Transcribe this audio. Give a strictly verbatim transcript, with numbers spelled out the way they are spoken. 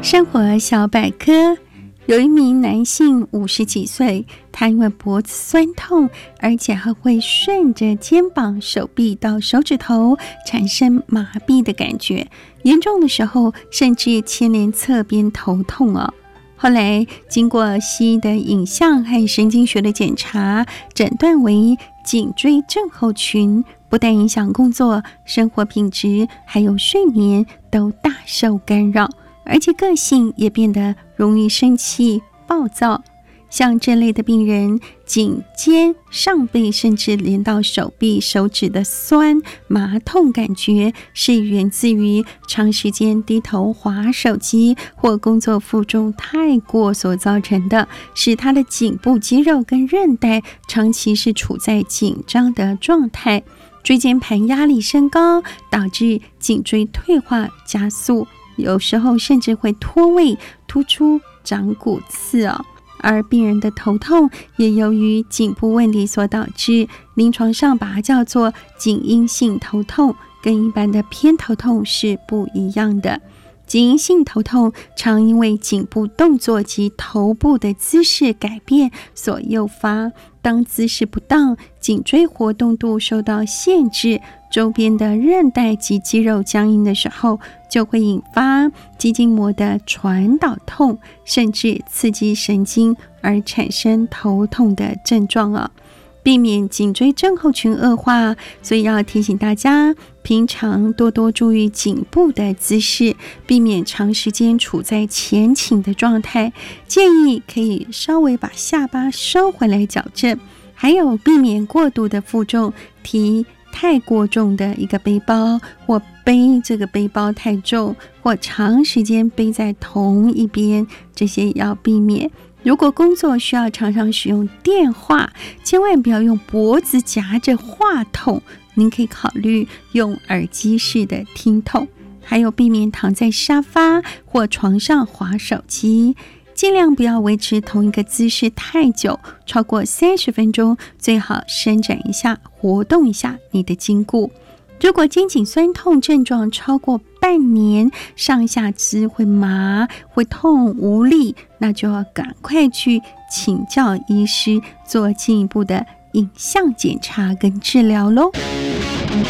生活小百科，有一名男性五十几岁，他因为脖子酸痛，而且还会顺着肩膀、手臂到手指头产生麻痹的感觉，严重的时候甚至牵连侧边头痛哦。后来经过西医的影像和神经学的检查，诊断为颈椎症候群，不但影响工作、生活品质，还有睡眠都大受干扰，而且个性也变得容易生气、暴躁。像这类的病人，颈肩、上背甚至连到手臂、手指的酸麻痛感觉，是源自于长时间低头滑手机或工作负重太过所造成的，使他的颈部肌肉跟韧带长期是处在紧张的状态，椎间盘压力升高，导致颈椎退化加速，有时候甚至会脱位、突出长骨刺哦。而病人的头痛也由于颈部问题所导致，临床上把它叫做颈因性头痛，跟一般的偏头痛是不一样的。颈因性头痛常因为颈部动作及头部的姿势改变所诱发，当姿势不当，颈椎活动度受到限制，周边的韧带及肌肉僵硬的时候，就会引发肌筋膜的传导痛，甚至刺激神经而产生头痛的症状啊。避免颈椎症候群恶化，所以要提醒大家，平常多多注意颈部的姿势，避免长时间处在前倾的状态。建议可以稍微把下巴收回来矫正，还有避免过度的负重，提太过重的一个背包，或背这个背包太重，或长时间背在同一边，这些要避免。如果工作需要常常使用电话，千万不要用脖子夹着话筒，您可以考虑用耳机式的听筒。还有避免躺在沙发或床上滑手机，尽量不要维持同一个姿势太久，超过三十分钟，最好伸展一下，活动一下你的筋骨。如果肩颈酸痛症状超过半年，上下肢会麻、会痛无力，那就要赶快去请教医师，做进一步的影像检查跟治疗咯。